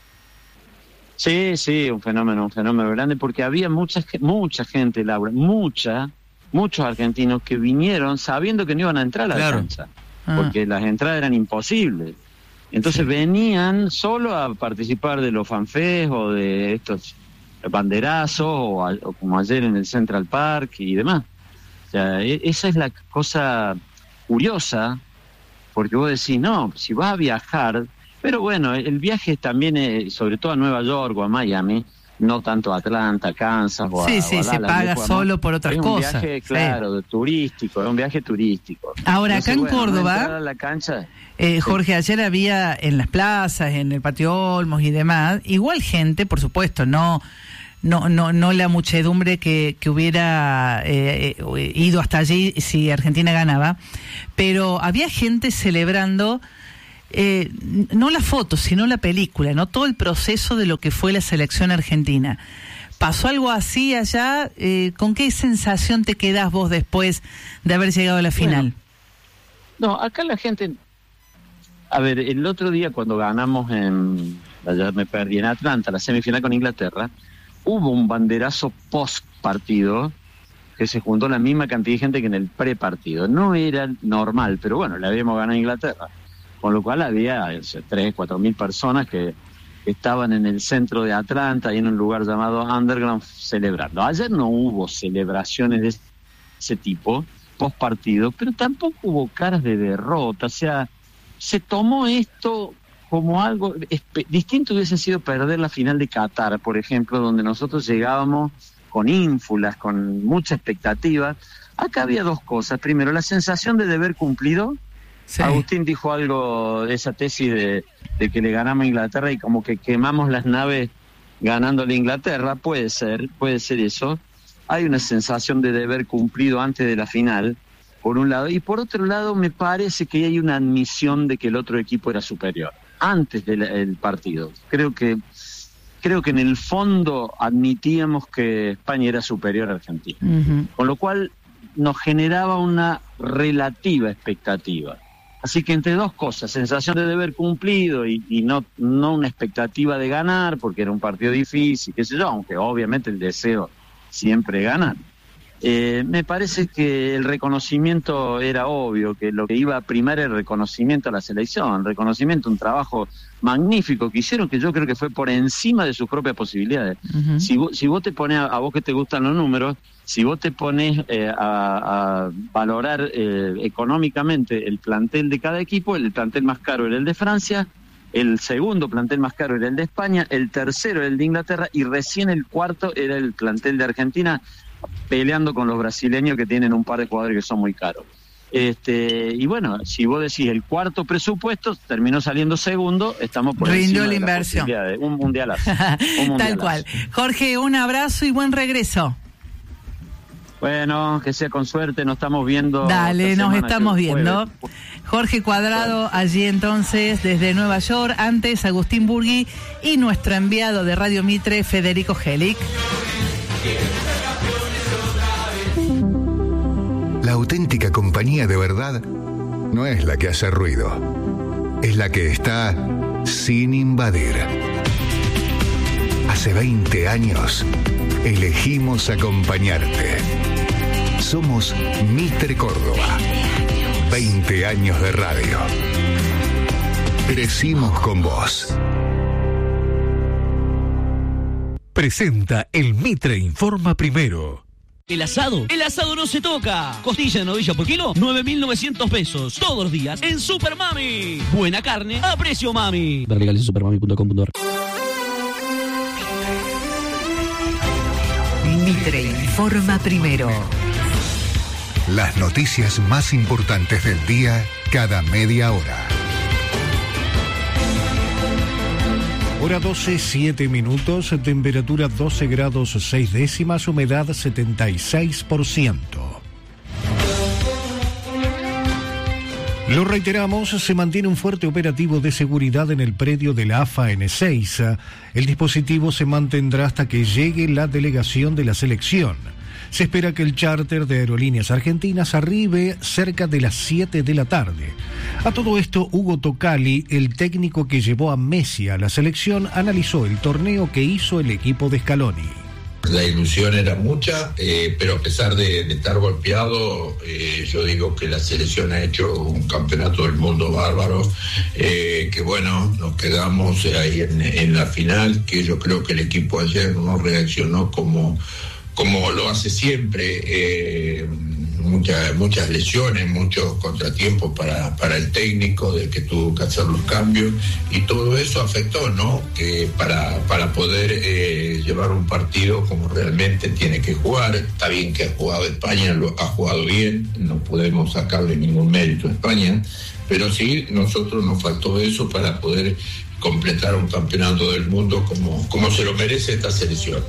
Sí, sí, un fenómeno, un fenómeno grande, porque había mucha, mucha gente, Laura, mucha... muchos argentinos que vinieron sabiendo que no iban a entrar a la claro. cancha, ah. porque las entradas eran imposibles. Entonces sí. venían solo a participar de los fanfés o de estos banderazos, o, a, o como ayer en el Central Park y demás. O sea, e- esa es la cosa curiosa, porque vos decís, no, si vas a viajar, Pero bueno, el viaje también, es, sobre todo a Nueva York o a Miami, no tanto a Atlanta, Kansas o a Sí, sí, o a se Dallas, paga lejos, solo por otras es un cosas. viaje, Sí. claro, turístico, es un viaje turístico. Ahora, Entonces, acá en bueno, Córdoba, entrar a la cancha, eh, Jorge, ayer había en las plazas, en el Patio Olmos y demás, igual gente, por supuesto, no no no no la muchedumbre que, que hubiera eh, eh, ido hasta allí si Argentina ganaba, pero había gente celebrando eh, no la foto, sino la película, no todo el proceso de lo que fue la selección argentina. ¿Pasó algo así allá? Eh, ¿Con qué sensación te quedás vos después de haber llegado a la final? Bueno, no, acá la gente... A ver, el otro día cuando ganamos en... Allá me perdí en Atlanta, la semifinal con Inglaterra, hubo un banderazo post partido que se juntó la misma cantidad de gente que en el pre-partido. No era normal, pero bueno, le habíamos ganado a Inglaterra. Con lo cual había tres, cuatro mil personas que estaban en el centro de Atlanta y en un lugar llamado Underground celebrando. Ayer no hubo celebraciones de ese tipo post partido, pero tampoco hubo caras de derrota. O sea, se tomó esto como algo distinto. Hubiese sido perder la final de Qatar, por ejemplo, donde nosotros llegábamos con ínfulas, con mucha expectativa. Acá había dos cosas. Primero, la sensación de deber cumplido. Sí. Agustín dijo algo de esa tesis de, de que le ganamos a Inglaterra y como que quemamos las naves ganándole a Inglaterra. Puede ser, puede ser eso. Hay una sensación de deber cumplido antes de la final, por un lado. Y por otro lado, me parece que hay una admisión de que el otro equipo era superior antes del el partido. Creo que creo que en el fondo admitíamos que España era superior a Argentina. Uh-huh. Con lo cual nos generaba una relativa expectativa. Así que entre dos cosas, sensación de deber cumplido y, y no, no una expectativa de ganar, porque era un partido difícil, qué sé yo, aunque obviamente el deseo siempre ganar. Eh, me parece que el reconocimiento era obvio, que lo que iba a primar era el reconocimiento a la selección, el reconocimiento a un trabajo magnífico que hicieron, que yo creo que fue por encima de sus propias posibilidades. Uh-huh. Si vos, si vos te pones, a, a vos que te gustan los números, si vos te pones eh, a, a valorar eh, económicamente el plantel de cada equipo, el plantel más caro era el de Francia, el segundo plantel más caro era el de España, el tercero era el de Inglaterra y recién el cuarto era el plantel de Argentina, peleando con los brasileños que tienen un par de jugadores que son muy caros. Este, y bueno, si vos decís el cuarto presupuesto terminó saliendo segundo, estamos por rindió encima la de inversión. De un mundialazo, un mundialazo. Tal cual. Jorge, un abrazo y buen regreso. Bueno, que sea con suerte, nos estamos viendo. Dale, nos estamos viendo. Jueves. Jorge Cuadrado, bueno. Allí entonces desde Nueva York, antes Agustín Burgui y nuestro enviado de Radio Mitre, Federico Helic. La auténtica compañía de verdad no es la que hace ruido, es la que está sin invadir. Hace veinte años elegimos acompañarte. Somos Mitre Córdoba. veinte años de radio. Crecimos con vos. Presenta el Mitre Informa Primero. ¿El asado? El asado no se toca. Costilla de novilla por kilo, nueve mil novecientos pesos. Todos los días en Super Mami. Buena carne a precio mami. Ver legales en supermami punto com punto a r. Mitre Informa Primero. Las noticias más importantes del día cada media hora. Hora doce, siete minutos, temperatura doce grados seis décimas, humedad setenta y seis por ciento. Lo reiteramos, se mantiene un fuerte operativo de seguridad en el predio de la AFA en Ezeiza. El dispositivo se mantendrá hasta que llegue la delegación de la selección. Se espera que el charter de Aerolíneas Argentinas arribe cerca de las siete de la tarde. A todo esto, Hugo Tocali, el técnico que llevó a Messi a la selección, analizó el torneo que hizo el equipo de Scaloni. La ilusión era mucha, eh, pero a pesar de, de estar golpeado, eh, yo digo que la selección ha hecho un campeonato del mundo bárbaro, eh, que bueno, nos quedamos ahí en, en la final, que yo creo que el equipo ayer no reaccionó como... como lo hace siempre, eh, muchas muchas lesiones, muchos contratiempos para, para el técnico, de que tuvo que hacer los cambios, y todo eso afectó, ¿no? Que para, para poder eh, llevar un partido como realmente tiene que jugar. Está bien que ha jugado España, lo ha jugado bien, no podemos sacarle ningún mérito a España, pero sí, nosotros nos faltó eso para poder completar un campeonato del mundo como, como se lo merece esta selección.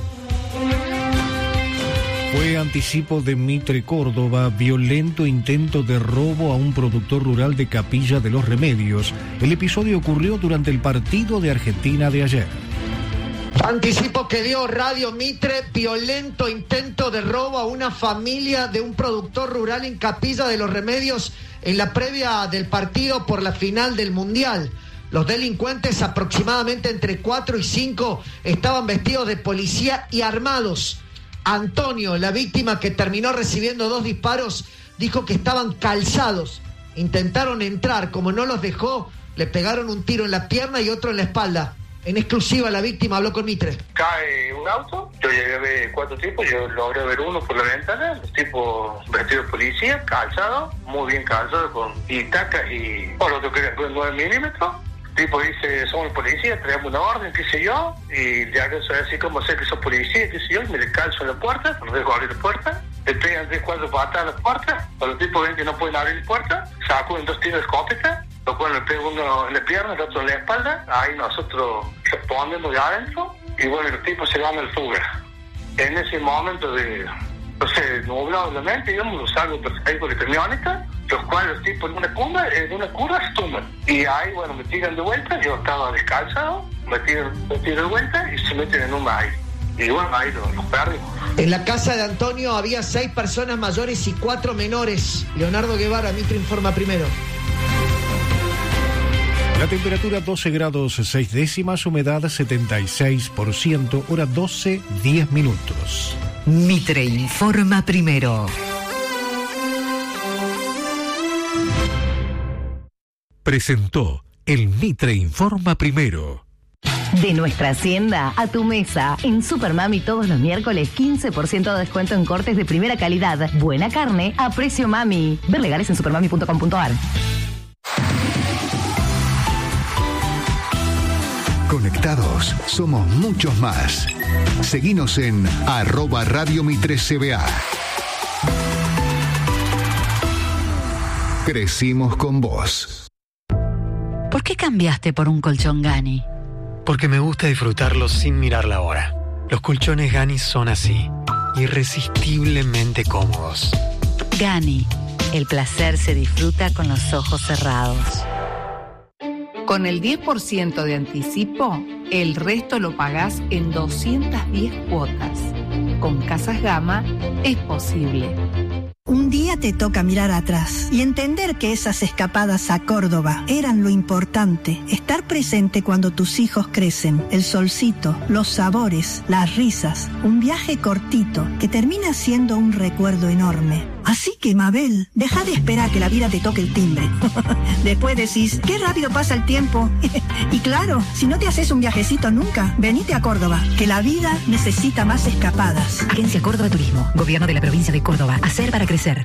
Fue anticipo de Mitre Córdoba, violento intento de robo a un productor rural de Capilla de los Remedios. El episodio ocurrió durante el partido de Argentina de ayer. Anticipo que dio Radio Mitre, violento intento de robo a una familia de un productor rural en Capilla de los Remedios en la previa del partido por la final del Mundial. Los delincuentes, aproximadamente entre cuatro y cinco, estaban vestidos de policía y armados. Antonio, la víctima que terminó recibiendo dos disparos, dijo que estaban calzados. Intentaron entrar, como no los dejó, le pegaron un tiro en la pierna y otro en la espalda. En exclusiva, la víctima habló con Mitre. Cae un auto, yo llegué a ver cuatro tipos, yo logré ver uno por la ventana, los tipos vestidos de policía, calzados, muy bien calzados, con itacas y por lo que quería, nueve milímetros. El tipo dice, somos policías, traemos una orden, qué sé yo, y ya que soy así como sé que son policías, qué sé yo, y me le calzo en la puerta, no dejo abrir la puerta, le pegan tres, cuatro patadas a la puerta, cuando los tipos ven que no pueden abrir la puerta, sacuden dos tiros de escopeta, lo cual le pega uno en la pierna, el otro en la espalda, ahí nosotros respondemos de adentro, y bueno, los tipos se van al fuga. En ese momento de, no sé, nublado la mente, digamos, lo salgo ahí por la camioneta, los cuales los tipos en una curva, en una curva se tumban. Y ahí, bueno, me tiran de vuelta, yo estaba descalzado, me tiran, me tiran de vuelta y se meten en un baile. Y bueno, ahí los, los perdimos. En la casa de Antonio había seis personas mayores y cuatro menores. Leonardo Guevara, Mitre informa primero. La temperatura doce grados seis décimas, humedad setenta y seis por ciento, hora doce, diez minutos. Mitre informa primero. Presentó el Mitre Informa Primero. De nuestra hacienda a tu mesa. En Supermami todos los miércoles quince por ciento de descuento en cortes de primera calidad. Buena carne a precio mami. Ver legales en supermami punto com punto ar. Conectados, somos muchos más. Seguinos en arroba Radio Mitre C B A. Crecimos con vos. ¿Por qué cambiaste por un colchón Gani? Porque me gusta disfrutarlo sin mirar la hora. Los colchones Gani son así, irresistiblemente cómodos. Gani, el placer se disfruta con los ojos cerrados. Con el diez por ciento de anticipo, el resto lo pagás en doscientas diez cuotas. Con Casas Gama es posible. Un día te toca mirar atrás y entender que esas escapadas a Córdoba eran lo importante. Estar presente cuando tus hijos crecen, el solcito, los sabores, las risas. Un viaje cortito que termina siendo un recuerdo enorme. Así que, Mabel, deja de esperar que la vida te toque el timbre. Después decís, qué rápido pasa el tiempo. Y claro, si no te haces un viajecito nunca, venite a Córdoba, que la vida necesita más escapadas. Agencia Córdoba Turismo, Gobierno de la Provincia de Córdoba. Hacer para crecer.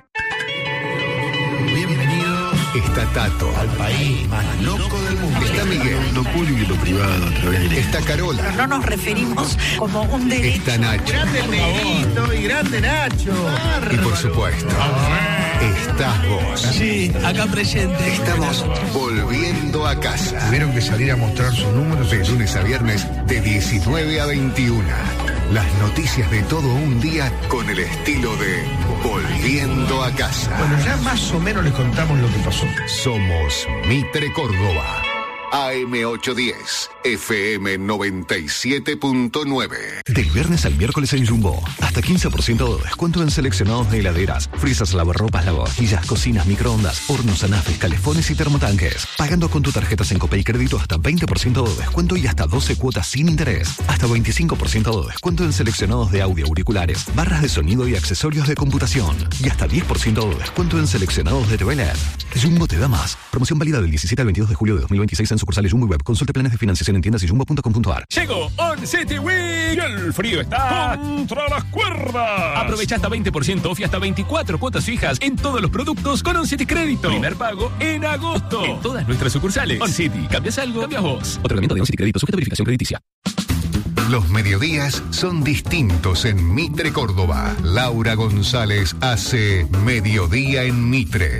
Bienvenido. Está Tato, al país más loco del mundo. Está Miguel, lo público y lo privado a través de... Está Carola. Pero no nos referimos como un derecho. Está Nacho. Grande Negrito y grande Nacho. Y por supuesto, estás vos. Sí, acá presente. Estamos volviendo a casa. Tuvieron que salir a mostrar sus números de lunes a viernes de diecinueve a veintiuna. Las noticias de todo un día con el estilo de Volviendo a Casa. Bueno, ya más o menos les contamos lo que pasó. Somos Mitre Córdoba. A M ochocientos diez, F M noventa y siete punto nueve. Del viernes al miércoles en Jumbo, hasta quince por ciento de descuento en seleccionados de heladeras, frisas, lavarropas, lavavajillas, cocinas, microondas, hornos, anafes, calefones y termotanques. Pagando con tu tarjeta Sencopay Crédito hasta veinte por ciento de descuento y hasta doce cuotas sin interés. Hasta veinticinco por ciento de descuento en seleccionados de audio, auriculares, barras de sonido y accesorios de computación. Y hasta diez por ciento de descuento en seleccionados de T V L E D. Jumbo te da más. Promoción válida del diecisiete al veintidós de julio de dos mil veintiséis en sucursales Jumbo y Web. Consulte planes de financiación en tiendas y jumbo punto com punto a r. Llegó On City Week y el frío está contra las cuerdas. Aprovecha hasta veinte por ciento off y hasta veinticuatro cuotas fijas en todos los productos con On City Crédito. Primer pago en agosto en todas nuestras sucursales. On City, cambias algo, cambias vos. Otorgamiento de On City Crédito sujeto a verificación crediticia. Los mediodías son distintos en Mitre, Córdoba. Laura González hace Mediodía en Mitre.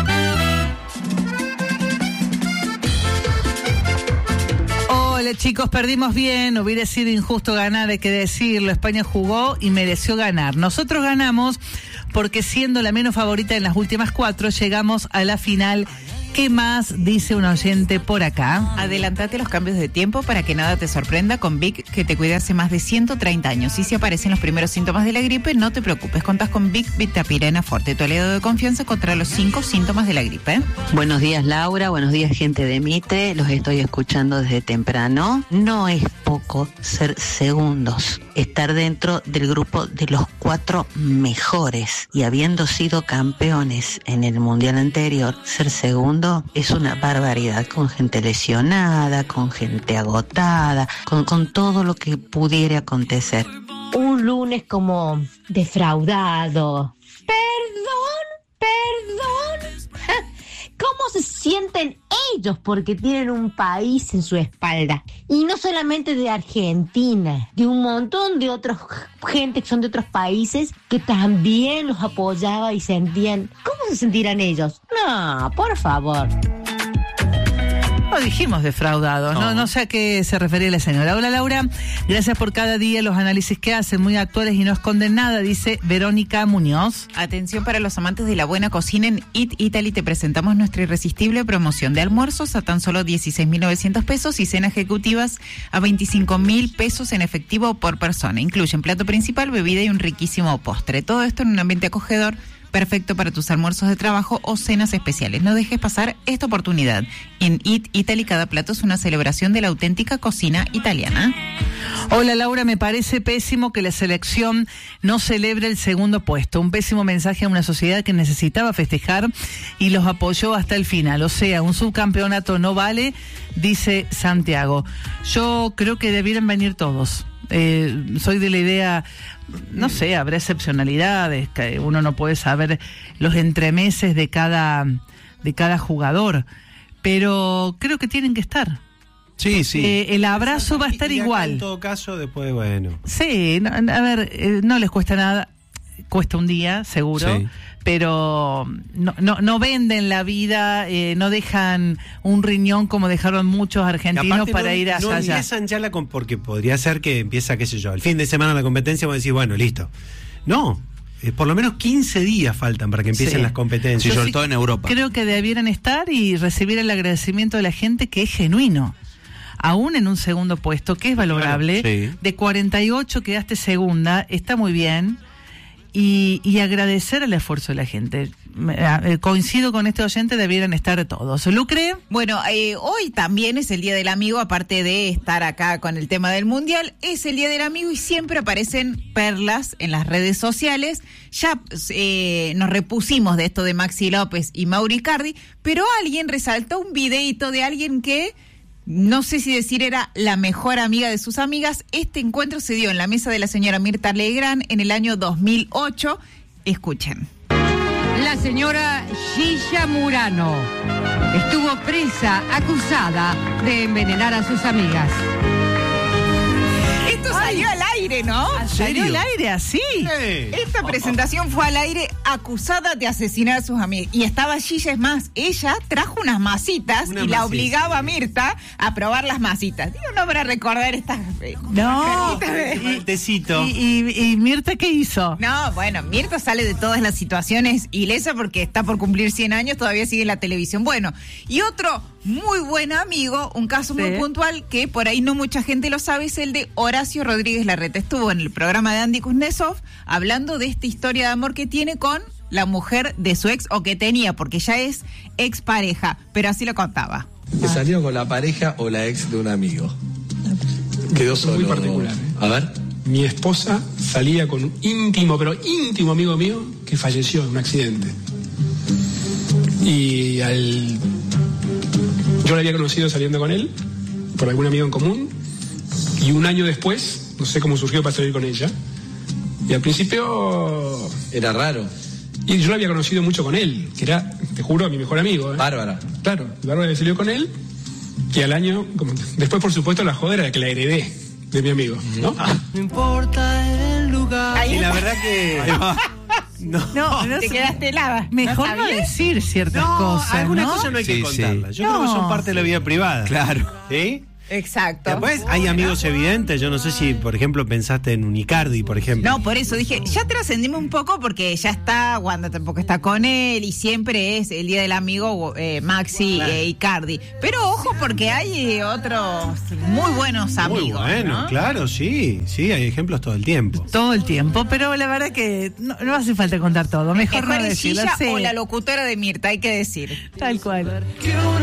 Hola chicos, perdimos bien, hubiera sido injusto ganar, hay que decirlo. España jugó y mereció ganar. Nosotros ganamos porque siendo la menos favorita en las últimas cuatro, llegamos a la final. ¿Qué más dice un oyente por acá? Adelantate los cambios de tiempo para que nada te sorprenda con Vic, que te cuida hace más de ciento treinta años. Y si aparecen los primeros síntomas de la gripe, no te preocupes. Contás con Vic Vitapirena Forte, tu aliado de confianza contra los cinco síntomas de la gripe. Buenos días, Laura. Buenos días, gente de Mitre. Los estoy escuchando desde temprano. No es poco ser segundos, estar dentro del grupo de los cuatro mejores. Y habiendo sido campeones en el mundial anterior, ser segundo es una barbaridad, con gente lesionada, con gente agotada, con, con todo lo que pudiera acontecer. Un lunes como defraudado. Perdón, perdón. ¿Cómo se sienten ellos porque tienen un país en su espalda? Y no solamente de Argentina, de un montón de otros gente que son de otros países que también los apoyaba y sentían. ¿Cómo se sentirán ellos? No, por favor. No dijimos defraudados, no. no, no sé a qué se refería la señora. Hola Laura, gracias por cada día los análisis que hacen, muy actuales y no esconden nada, dice Verónica Muñoz. Atención para los amantes de la buena cocina, en Eat Italy te presentamos nuestra irresistible promoción de almuerzos a tan solo dieciséis mil novecientos pesos y cenas ejecutivas a veinticinco mil pesos en efectivo por persona. Incluyen plato principal, bebida y un riquísimo postre. Todo esto en un ambiente acogedor, perfecto para tus almuerzos de trabajo o cenas especiales. No dejes pasar esta oportunidad. En Eat Italy cada plato es una celebración de la auténtica cocina italiana. Hola Laura, me parece pésimo que la selección no celebre el segundo puesto. Un pésimo mensaje a una sociedad que necesitaba festejar y los apoyó hasta el final. O sea, un subcampeonato no vale, dice Santiago. Yo creo que debieran venir todos. Eh, soy de la idea, no sé, habrá excepcionalidades, que uno no puede saber los entremeses de cada, de cada jugador, pero creo que tienen que estar. Sí, sí. Eh, el abrazo va a estar y acá, igual. En todo caso, después, bueno. Sí, no, a ver, eh, no les cuesta nada, cuesta un día, seguro. Sí. Pero no, no, no venden la vida, eh, no dejan un riñón como dejaron muchos argentinos para no, ir allá. No allá. empiezan ya la... Porque podría ser que empieza, qué sé yo, el fin de semana la competencia, vos decís, bueno, listo. No, eh, por lo menos quince días faltan para que empiecen sí. las competencias. Sí, sobre todo en Europa. Creo que debieran estar y recibir el agradecimiento de la gente, que es genuino. Aún en un segundo puesto, que es valorable. Claro, sí. De cuarenta y ocho quedaste segunda, está muy bien. Y, y agradecer el esfuerzo de la gente. Eh, coincido con este oyente, debieran estar todos. ¿Lucre? Bueno, eh, hoy también es el Día del Amigo, aparte de estar acá con el tema del Mundial, es el Día del Amigo y siempre aparecen perlas en las redes sociales. Ya eh, nos repusimos de esto de Maxi López y Mauri Icardi, pero alguien resaltó un videíto de alguien que... no sé si decir era la mejor amiga de sus amigas. Este encuentro se dio en la mesa de la señora Mirta Legrand en el año dos mil ocho. Escuchen. La señora Gilla Murano estuvo presa, acusada de envenenar a sus amigas. Esto salió al aire, ¿no? Salió al aire así. Sí. Esta presentación fue al aire, acusada de asesinar a sus amigas. Y estaba Gilla, es más, ella trajo unas masitas Una y masita. La obligaba a Mirta a probar las masitas. Digo, no para recordar estas... No, de... tecito. ¿Y, y, ¿Y Mirta qué hizo? No, bueno, Mirta sale de todas las situaciones ilesa porque está por cumplir cien años, todavía sigue en la televisión. Bueno, y otro muy buen amigo, un caso sí. muy puntual que por ahí no mucha gente lo sabe, es el de Horacio Rodríguez Larreta. Estuvo en el programa de Andy Kuznetsov hablando de esta historia de amor que tiene con la mujer de su ex, o que tenía, porque ya es expareja, pero así lo contaba. Que salió con la pareja o la ex de un amigo. Quedó solo. Muy particular. ¿eh? A ver. Mi esposa salía con un íntimo, pero íntimo amigo mío que falleció en un accidente. Y al Yo la había conocido saliendo con él, por algún amigo en común, y un año después, no sé cómo surgió para salir con ella. Y al principio... Era raro. Y yo la había conocido mucho con él, que era, te juro, mi mejor amigo. ¿eh? Bárbara. Claro, Bárbara salió con él, y al año, como, después por supuesto la joda era que la heredé de mi amigo, ¿no? No importa el lugar. Y la verdad que... No, no, no te se... quedaste helada. Mejor no, no decir ciertas no, cosas. Algunas ¿no? cosas no hay que sí, contarlas. Sí. Yo no. creo que son parte de la vida privada. Claro. ¿Sí? Exacto. Después hay amigos evidentes. Yo no sé si, por ejemplo, pensaste en un Icardi, por ejemplo. No, por eso dije, ya trascendimos un poco porque ya está, Wanda tampoco está con él y siempre es el día del amigo eh, Maxi claro. e Icardi. Pero ojo porque hay otros muy buenos amigos. Muy bueno, ¿no? claro, sí. Sí, hay ejemplos todo el tiempo. Todo el tiempo, pero la verdad que no, no hace falta contar todo. Mejor, Mejor no decirlo. O la locutora de Mirta, hay que decir. Tal cual.